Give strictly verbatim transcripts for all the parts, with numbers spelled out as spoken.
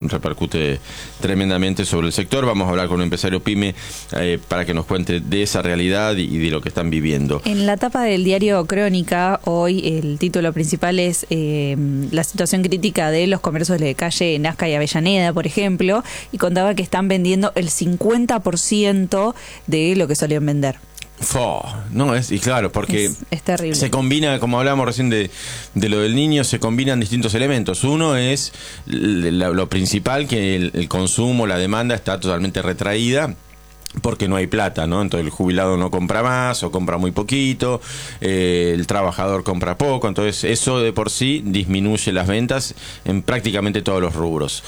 repercute tremendamente sobre el sector. Vamos a hablar con un empresario pyme eh, para que nos cuente de esa realidad y, y de lo que están viviendo. En la tapa del diario Crónica, hoy el título principal es eh, la situación crítica de los comercios de calle Nazca y Avellaneda, por ejemplo, y contaba que están vendiendo el cincuenta por ciento de lo que solían vender. Fo, no, es, y claro, porque es, es terrible. Se combina, como hablábamos recién de, de lo del niño, se combinan distintos elementos. Uno es lo, lo principal, que el, el consumo, la demanda está totalmente retraída, porque no hay plata, ¿no? Entonces el jubilado no compra más o compra muy poquito, eh, el trabajador compra poco, entonces eso de por sí disminuye las ventas en prácticamente todos los rubros.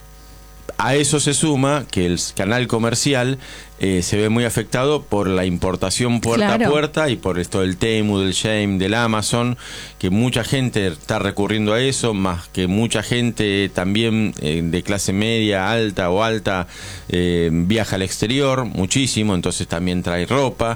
A eso se suma que el canal comercial eh, se ve muy afectado por la importación puerta claro. a puerta y por esto del Temu, del Shein, del Amazon, que mucha gente está recurriendo a eso, más que mucha gente también eh, de clase media, alta o alta, eh, viaja al exterior muchísimo, entonces también trae ropa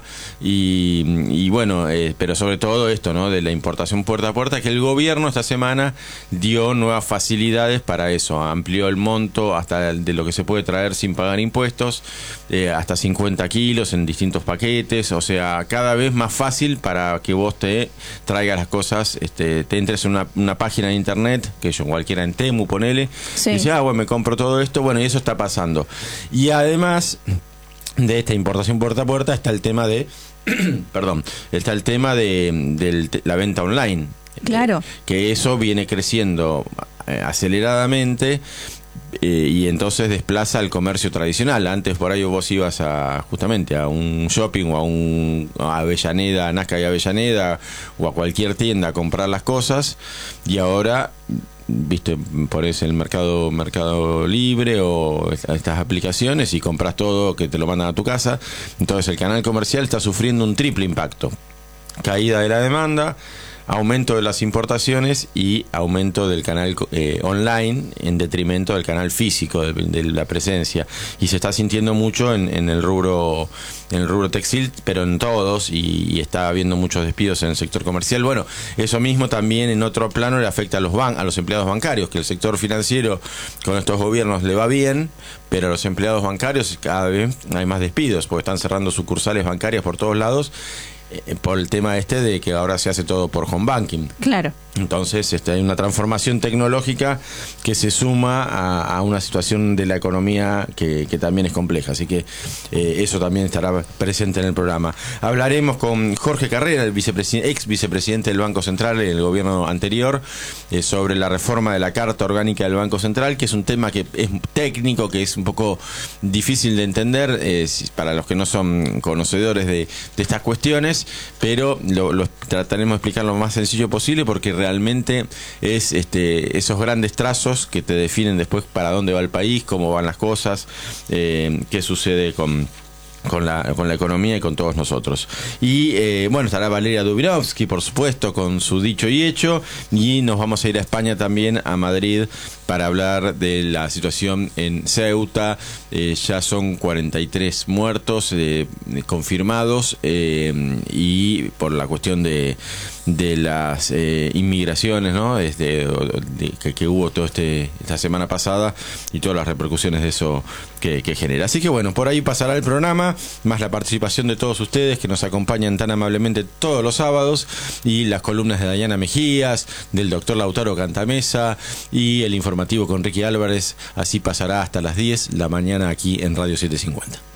y, y bueno, eh, pero sobre todo esto, ¿no? De la importación puerta a puerta, que el gobierno esta semana dio nuevas facilidades para eso, amplió el monto hasta de lo que se puede traer sin pagar impuestos, eh, hasta cincuenta kilos en distintos paquetes, o sea, cada vez más fácil para que vos te traigas las cosas, este, te entres en una, una página de internet, que yo cualquiera en Temu, ponele, sí. y dice, ah, bueno, me compro todo esto, bueno, y eso está pasando. Y además de esta importación puerta a puerta está el tema de, perdón, está el tema de, de la venta online. Claro. Eh, que eso viene creciendo eh, aceleradamente. Eh, y entonces desplaza el comercio tradicional. Antes por ahí vos ibas a justamente a un shopping o a un a Avellaneda, a Nazca y Avellaneda o a cualquier tienda a comprar las cosas, y ahora viste, pones el mercado mercado libre o estas aplicaciones y compras todo que te lo mandan a tu casa. Entonces el canal comercial está sufriendo un triple impacto: caída de la demanda, aumento de las importaciones y aumento del canal eh, online en detrimento del canal físico, de, de la presencia. Y se está sintiendo mucho en, en el rubro en el rubro textil, pero en todos, y, y está habiendo muchos despidos en el sector comercial. Bueno, eso mismo también en otro plano le afecta a los ban a los empleados bancarios, que el sector financiero con estos gobiernos le va bien, pero a los empleados bancarios cada vez hay más despidos, porque están cerrando sucursales bancarias por todos lados, Eh, por el tema este de que ahora se hace todo por home banking. Claro. Entonces este, hay una transformación tecnológica que se suma a, a una situación de la economía que, que también es compleja, así que eh, eso también estará presente en el programa. Hablaremos con Jorge Carrera, el vicepresidente, ex vicepresidente del Banco Central en el gobierno anterior, eh, sobre la reforma de la Carta Orgánica del Banco Central, que es un tema que es técnico, que es un poco difícil de entender eh, para los que no son conocedores de, de estas cuestiones, pero lo, lo trataremos de explicar lo más sencillo posible, porque realmente es este, esos grandes trazos que te definen después para dónde va el país, cómo van las cosas, eh, qué sucede con con la con la economía y con todos nosotros. Y eh, bueno, estará Valeria Dubirovsky, por supuesto, con su dicho y hecho, y nos vamos a ir a España también, a Madrid, para hablar de la situación en Ceuta. Eh, ya son cuarenta y tres muertos eh, confirmados, eh, y por la cuestión de de las eh, inmigraciones, ¿no? Desde de, que, que hubo todo este esta semana pasada y todas las repercusiones de eso que, que genera. Así que bueno, por ahí pasará el programa, más la participación de todos ustedes que nos acompañan tan amablemente todos los sábados, y las columnas de Dayana Mejías, del doctor Lautaro Cantamesa, y el informativo con Ricky Álvarez. Así pasará hasta las diez de la mañana aquí en Radio setecientos cincuenta.